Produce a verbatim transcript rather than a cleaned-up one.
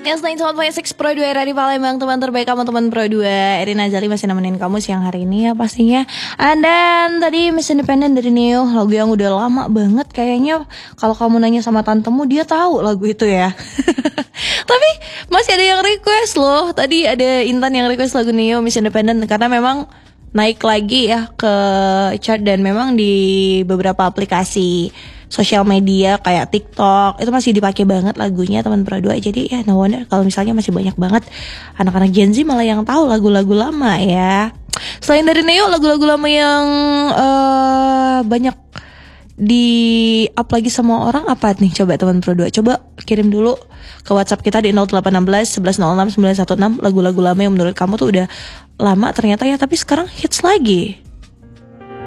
Yang selain Sobat Point enam Pro dua era di Palembang, teman terbaik kamu teman Pro dua. Erin Azali masih nemenin kamu siang hari ini ya pastinya. And then tadi Miss Independent dari Neo, lagu yang udah lama banget kayaknya. Kalau kamu nanya sama tantemu, dia tahu lagu itu ya. Tapi masih ada yang request loh. Tadi ada Intan yang request lagu Neo Miss Independent karena memang naik lagi ya ke chart dan memang di beberapa aplikasi sosial media kayak TikTok itu masih dipakai banget lagunya teman Pro dua. Jadi ya no wonder kalau misalnya masih banyak banget anak-anak Gen Z malah yang tahu lagu-lagu lama ya. Selain dari Neo, lagu-lagu lama yang uh, banyak di up lagi sama orang apa nih? Coba teman Pro dua, coba kirim dulu ke WhatsApp kita di nol delapan satu enam satu satu nol enam sembilan satu enam lagu-lagu lama yang menurut kamu tuh udah lama ternyata ya tapi sekarang hits lagi.